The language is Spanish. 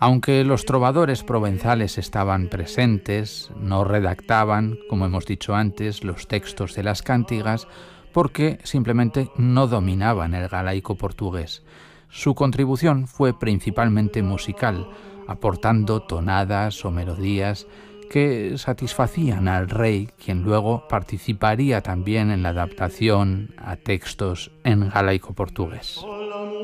Aunque los trovadores provenzales estaban presentes, no redactaban, como hemos dicho antes, los textos de las cántigas porque simplemente no dominaban el galaico portugués. Su contribución fue principalmente musical, aportando tonadas o melodías que satisfacían al rey, quien luego participaría también en la adaptación a textos en galaico portugués.